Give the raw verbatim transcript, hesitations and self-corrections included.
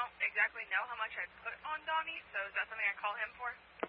don't exactly know how much I put on Donnie, so is that something I call him for?